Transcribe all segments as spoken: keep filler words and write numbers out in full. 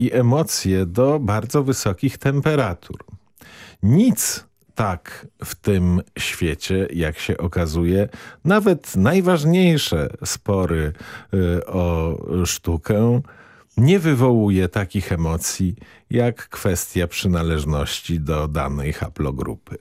i emocje do bardzo wysokich temperatur. Nic tak w tym świecie, jak się okazuje, nawet najważniejsze spory y, o sztukę nie wywołuje takich emocji jak kwestia przynależności do danej haplogrupy.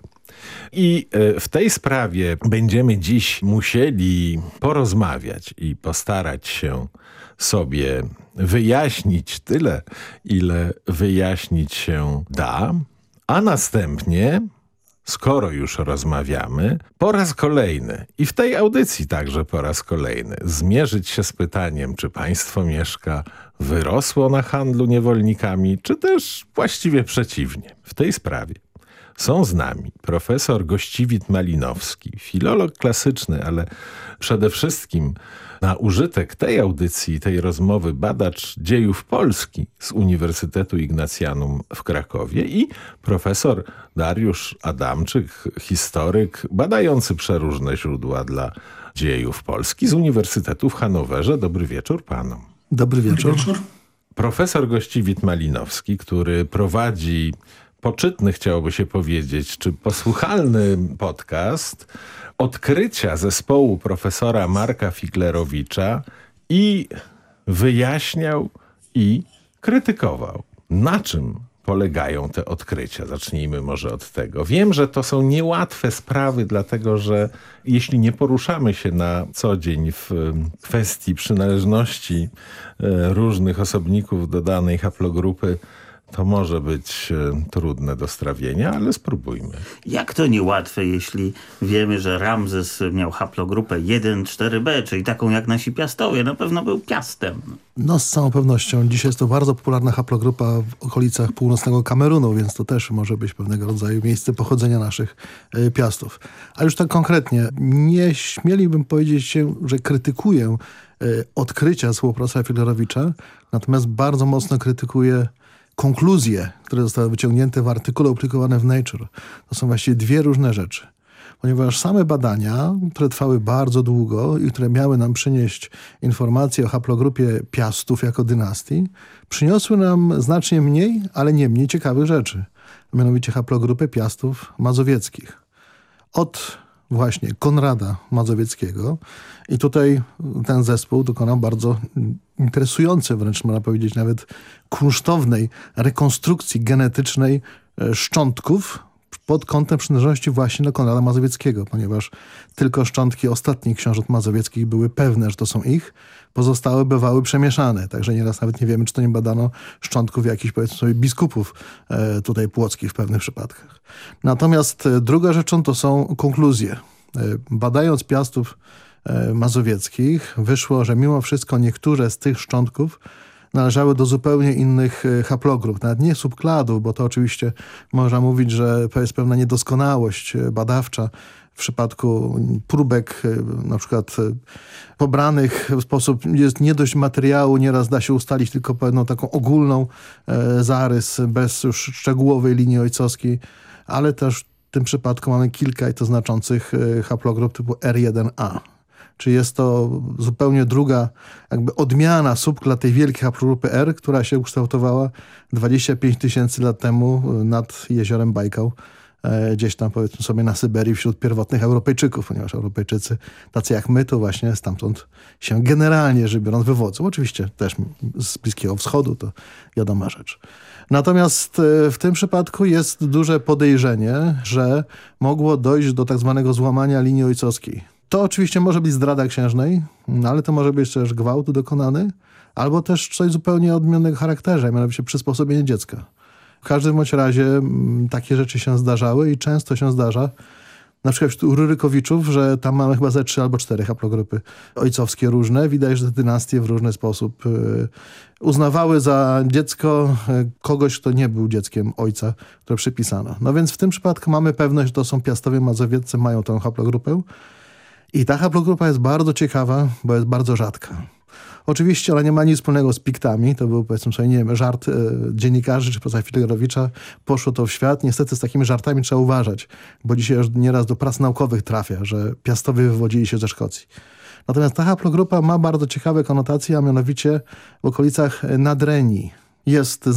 I w tej sprawie będziemy dziś musieli porozmawiać i postarać się sobie wyjaśnić tyle, ile wyjaśnić się da, a następnie, skoro już rozmawiamy, po raz kolejny i w tej audycji także po raz kolejny zmierzyć się z pytaniem, czy państwo Mieszka wyrosło na handlu niewolnikami, czy też właściwie przeciwnie. W tej sprawie są z nami profesor Gościwit Malinowski, filolog klasyczny, ale przede wszystkim na użytek tej audycji, tej rozmowy badacz dziejów Polski z Uniwersytetu Ignatianum w Krakowie i profesor Dariusz Adamczyk, historyk badający przeróżne źródła dla dziejów Polski z Uniwersytetu w Hanowerze. Dobry wieczór panom. Dobry wieczór. Dobry wieczór. Profesor Gościwit Malinowski, który prowadzi poczytny, chciałoby się powiedzieć, czy posłuchalny podcast odkrycia zespołu profesora Marka Figlerowicza i wyjaśniał i krytykował. Na czym polegają te odkrycia? Zacznijmy może od tego. Wiem, że to są niełatwe sprawy, dlatego że jeśli nie poruszamy się na co dzień w kwestii przynależności różnych osobników do danej haplogrupy, to może być trudne do strawienia, ale spróbujmy. Jak to niełatwe, jeśli wiemy, że Ramzes miał haplogrupę jeden cztery B, czyli taką jak nasi Piastowie. Na pewno był Piastem. No z całą pewnością. Dzisiaj jest to bardzo popularna haplogrupa w okolicach północnego Kamerunu, więc to też może być pewnego rodzaju miejsce pochodzenia naszych y, Piastów. A już tak konkretnie, nie śmielibym powiedzieć się, że krytykuję y, odkrycia współpracownika Figlerowicza, natomiast bardzo mocno krytykuję konkluzje, które zostały wyciągnięte w artykule opublikowanym w Nature. To są właściwie dwie różne rzeczy. Ponieważ same badania, które trwały bardzo długo i które miały nam przynieść informacje o haplogrupie Piastów jako dynastii, przyniosły nam znacznie mniej, ale nie mniej ciekawych rzeczy. Mianowicie haplogrupę Piastów mazowieckich. Od właśnie Konrada Mazowieckiego i tutaj ten zespół dokonał bardzo interesującej, wręcz można powiedzieć nawet kunsztownej rekonstrukcji genetycznej szczątków pod kątem przynależności właśnie do Konrada Mazowieckiego, ponieważ tylko szczątki ostatnich książąt mazowieckich były pewne, że to są ich, pozostałe bywały przemieszane, także nieraz nawet nie wiemy, czy to nie badano szczątków jakichś, powiedzmy sobie, biskupów e, tutaj płockich w pewnych przypadkach. Natomiast e, druga rzeczą to są konkluzje. E, badając Piastów e, mazowieckich wyszło, że mimo wszystko niektóre z tych szczątków należały do zupełnie innych haplogrup, nawet nie subkladów, bo to oczywiście można mówić, że to jest pewna niedoskonałość badawcza w przypadku próbek na przykład pobranych w sposób, jest nie dość materiału, nieraz da się ustalić tylko pewną taką ogólną e, zarys, bez już szczegółowej linii ojcowskiej, ale też w tym przypadku mamy kilka i to znaczących haplogrup typu R jeden A. Czy jest to zupełnie druga jakby odmiana subklad tej wielkiej haplogrupy R, która się ukształtowała dwadzieścia pięć tysięcy lat temu nad jeziorem Bajkał, e, gdzieś tam powiedzmy sobie na Syberii wśród pierwotnych Europejczyków, ponieważ Europejczycy, tacy jak my, to właśnie stamtąd się generalnie rzecz biorąc wywodzą. Oczywiście też z Bliskiego Wschodu, to wiadoma rzecz. Natomiast w tym przypadku jest duże podejrzenie, że mogło dojść do tak zwanego złamania linii ojcowskiej. To oczywiście może być zdrada księżnej, ale to może być też gwałt dokonany, albo też coś zupełnie odmiennego charakterze, mianowicie przysposobienie dziecka. W każdym bądź razie m, takie rzeczy się zdarzały i często się zdarza, na przykład wśród Rurykowiczów, że tam mamy chyba ze trzy albo cztery haplogrupy ojcowskie różne. Widać, że te dynastie w różny sposób y, uznawały za dziecko y, kogoś, kto nie był dzieckiem ojca, które przypisano. No więc w tym przypadku mamy pewność, że to są Piastowie mazowieccy, mają tę haplogrupę. I ta haplogrupa jest bardzo ciekawa, bo jest bardzo rzadka. Oczywiście ona nie ma nic wspólnego z Piktami. To był, powiedzmy sobie, nie wiem, żart e, dziennikarzy czy profesora Figlerowicza. Poszło to w świat. Niestety z takimi żartami trzeba uważać, bo dzisiaj już nieraz do prac naukowych trafia, że Piastowie wywodzili się ze Szkocji. Natomiast ta haplogrupa ma bardzo ciekawe konotacje, a mianowicie w okolicach Nadrenii jest